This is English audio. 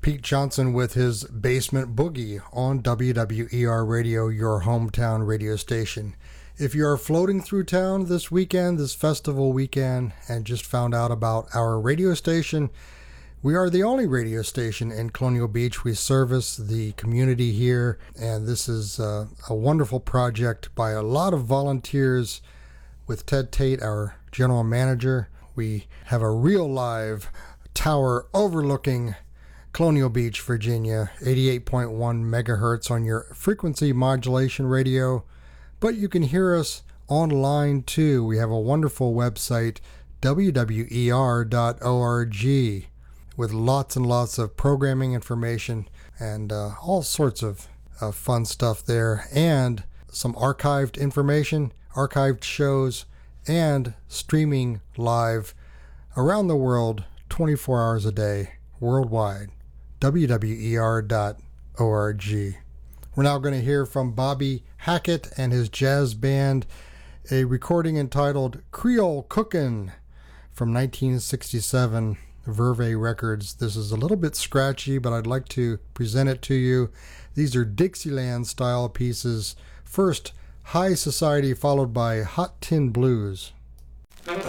Pete Johnson with his Basement Boogie on WWER Radio, your hometown radio station. If you are floating through town this weekend, this festival weekend, and just found out about our radio station, we are the only radio station in Colonial Beach. We service the community here, and this is a wonderful project by a lot of volunteers with Ted Tate, our general manager. We have a real live tower overlooking Colonial Beach, Virginia, 88.1 megahertz on your frequency modulation radio, but you can hear us online too. We have a wonderful website, wwer.org, with lots and lots of programming information and all sorts of fun stuff there, and some archived information, archived shows, and streaming live around the world 24 hours a day, worldwide. wwer.org. We're now going to hear from Bobby Hackett and his jazz band, a recording entitled Creole Cookin' from 1967, Verve Records. This is a little bit scratchy, but I'd like to present it to you. These are Dixieland style pieces. First, High Society, followed by Hot Tin Blues.